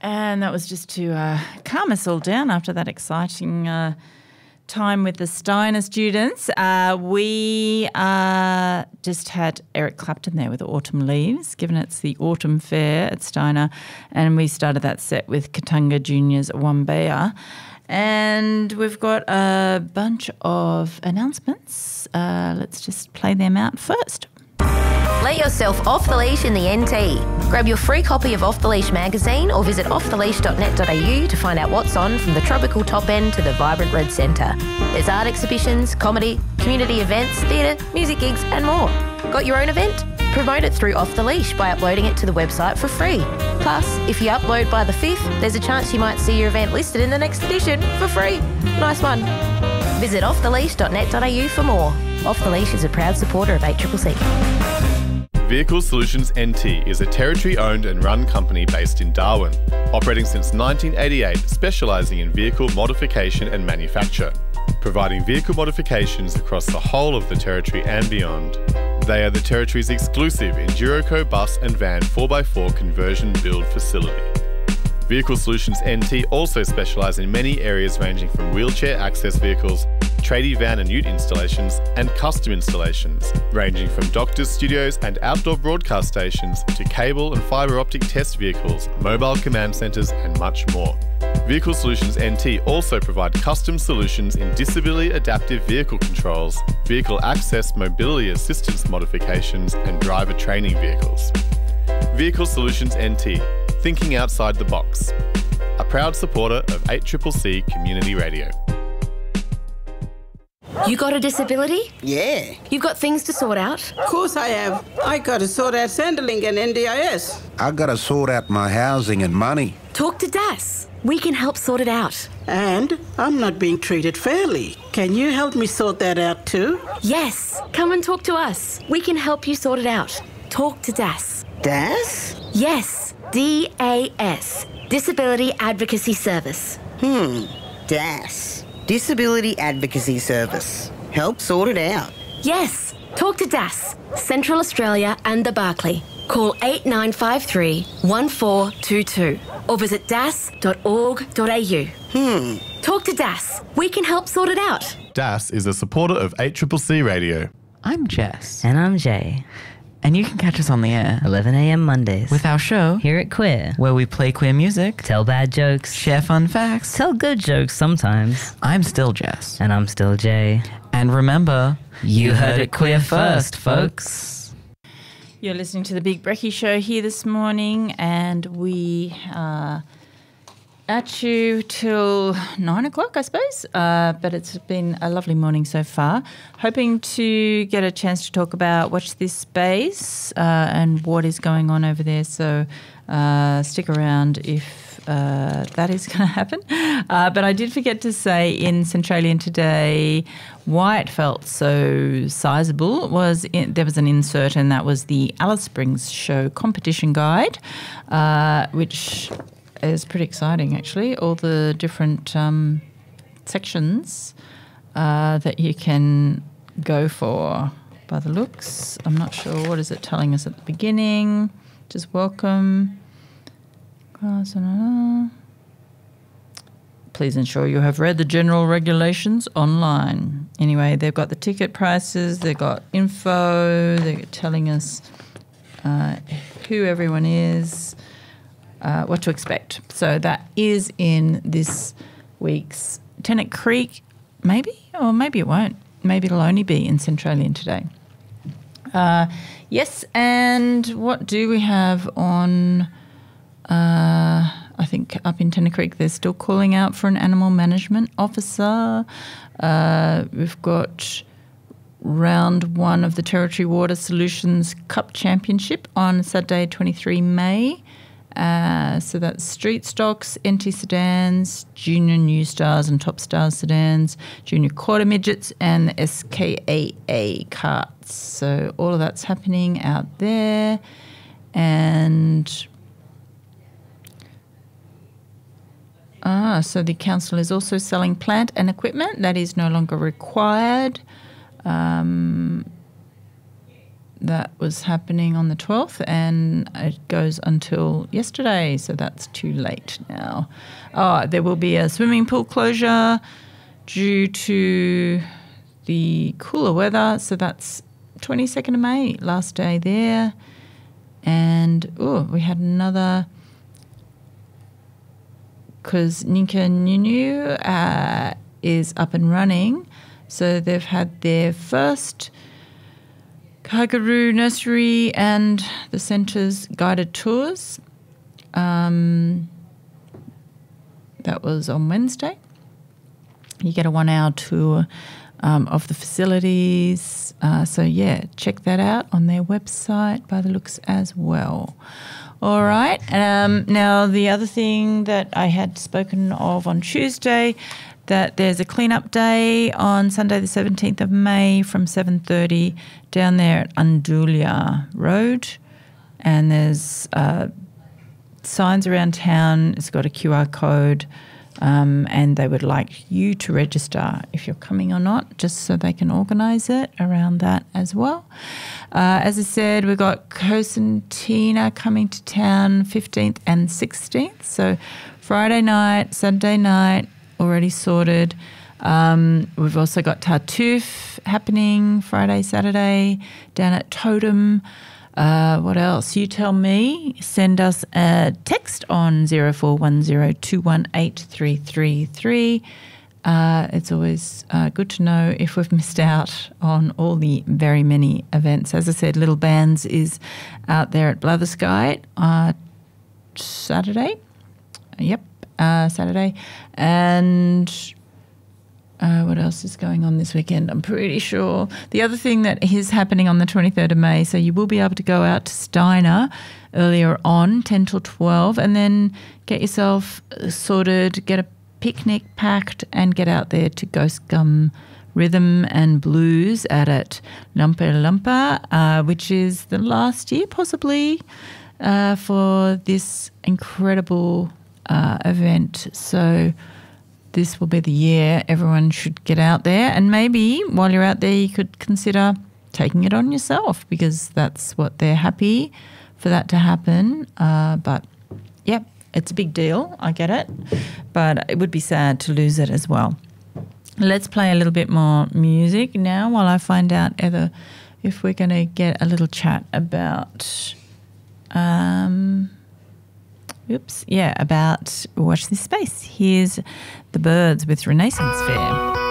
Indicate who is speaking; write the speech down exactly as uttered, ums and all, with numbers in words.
Speaker 1: And that was just to uh, calm us all down after that exciting uh, time with the Steiner students. Uh, we uh, just had Eric Clapton there with Autumn Leaves, given it's the Autumn Fair at Steiner, and we started that set with Katanga Juniors Wambea. And we've got a bunch of announcements. Uh, let's just play them out first.
Speaker 2: Let yourself off the leash in the N T. Grab your free copy of Off the Leash magazine or visit off the leash dot net dot a u to find out what's on from the tropical top end to the vibrant Red Centre. There's art exhibitions, comedy, community events, theatre, music gigs and more. Got your own event? Promote it through Off the Leash by uploading it to the website for free. Plus, if you upload by the fifth, there's a chance you might see your event listed in the next edition for free. Nice one. Visit off the leash dot net dot a u for more. Off the Leash is a proud supporter of eight C C C.
Speaker 3: Vehicle Solutions N T is a Territory-owned and run company based in Darwin, operating since nineteen eighty-eight, specialising in vehicle modification and manufacture, providing vehicle modifications across the whole of the Territory and beyond. They are the Territory's exclusive Enduroco bus and van four by four conversion build facility. Vehicle Solutions N T also specialise in many areas ranging from wheelchair access vehicles, tradie van and ute installations and custom installations, ranging from doctors' studios and outdoor broadcast stations to cable and fibre optic test vehicles, mobile command centres and much more. Vehicle Solutions N T also provide custom solutions in disability adaptive vehicle controls, vehicle access mobility assistance modifications and driver training vehicles. Vehicle Solutions N T, thinking outside the box. A proud supporter of eight C C C Community Radio.
Speaker 2: You got a disability?
Speaker 4: Yeah.
Speaker 2: You've got things to sort out?
Speaker 4: Of course I have. I got to sort out Centrelink and N D I S.
Speaker 5: I got to sort out my housing and money.
Speaker 2: Talk to D A S. We can help sort it out.
Speaker 4: And I'm not being treated fairly. Can you help me sort that out too?
Speaker 2: Yes. Come and talk to us. We can help you sort it out. Talk to D A S.
Speaker 4: D A S?
Speaker 2: Yes. D A S. Disability Advocacy Service.
Speaker 4: Hmm. D A S. Disability Advocacy Service. Help sort it out.
Speaker 2: Yes. Talk to D A S. Central Australia and the Barclay. Call eight nine five three, one four two two or visit d a s dot org dot a u.
Speaker 4: Hmm.
Speaker 2: Talk to D A S. We can help sort it out.
Speaker 3: D A S is a supporter of eight C C C Radio.
Speaker 6: I'm Jess.
Speaker 7: And I'm Jay.
Speaker 6: And you can catch us on the air
Speaker 7: eleven a m Mondays
Speaker 6: with our show
Speaker 7: Here at Queer,
Speaker 6: where we play queer music,
Speaker 7: tell bad jokes,
Speaker 6: share fun facts,
Speaker 7: tell good jokes sometimes.
Speaker 6: I'm still Jess.
Speaker 7: And I'm still Jay.
Speaker 6: And remember, you, you heard it queer first, folks.
Speaker 1: You're listening to the Big Brekkie Show here this morning, and we are at you till nine o'clock, I suppose. Uh, but it's been a lovely morning so far. Hoping to get a chance to talk about Watch This Space uh, and what is going on over there. So uh, stick around if uh, that is going to happen. Uh, but I did forget to say in Centralian today, why it felt so sizable was in, there was an insert, and that was the Alice Springs Show competition guide, uh, which is pretty exciting actually. All the different um, sections uh, that you can go for by the looks. I'm not sure, what is it telling us at the beginning? Just welcome. Please ensure you have read the general regulations online. Anyway, they've got the ticket prices, they've got info, they're telling us uh, who everyone is, uh, what to expect. So that is in this week's Tennant Creek, maybe, or maybe it won't. Maybe it'll only be in Centralian today. Uh, yes, and what do we have on... Uh, I think up in Tennant Creek they're still calling out for an animal management officer. Uh, we've got round one of the Territory Water Solutions Cup Championship on Saturday, the twenty-third of May. Uh, so that's Street Stocks, N T Sedans, Junior New Stars and Top Stars Sedans, Junior Quarter Midgets and the S K A A carts. So all of that's happening out there. And... Ah, so the council is also selling plant and equipment that is no longer required. Um, that was happening on the twelfth, and it goes until yesterday, so that's too late now. Oh, there will be a swimming pool closure due to the cooler weather, so that's twenty-second of May, last day there. And, oh, we had another, because Ninka Nunu uh, is up and running, so they've had their first Kaigaru Nursery and the centre's guided tours. Um, that was on Wednesday. You get a one-hour tour um, of the facilities. Uh, so, yeah, check that out on their website by the looks as well. All right. Um, now, the other thing that I had spoken of on Tuesday, that there's a clean-up day on Sunday the seventeenth of May from seven thirty down there at Undulia Road. And there's uh, signs around town. It's got a Q R code, um, and they would like you to register if you're coming or not, just so they can organise it around that as well. Uh, as I said, we've got Cosentina coming to town fifteenth and sixteenth. So Friday night, Saturday night, already sorted. Um, we've also got Tartuffe happening Friday, Saturday down at Totem. Uh, what else? You tell me. Send us a text on zero four one zero two one eight three three three. Uh, it's always uh, good to know if we've missed out on all the very many events. As I said, Little Bands is out there at Blatherskite uh, Saturday. Yep. Uh, Saturday. And uh, what else is going on this weekend? I'm pretty sure. The other thing that is happening on the twenty-third of May, so you will be able to go out to Steiner earlier on, ten till twelve, and then get yourself sorted, get a picnic packed, and get out there to Ghost Gum Rhythm and Blues at it Lumpa Lumpa, uh, which is the last year possibly uh, for this incredible Uh, event. So this will be the year everyone should get out there, and maybe while you're out there you could consider taking it on yourself, because that's what they're happy for that to happen. Uh, but yep, it's a big deal, I get it, but it would be sad to lose it as well. Let's play a little bit more music now while I find out either if we're going to get a little chat about um Oops, yeah, about Watch This Space. Here's The Birds with Renaissance Fair.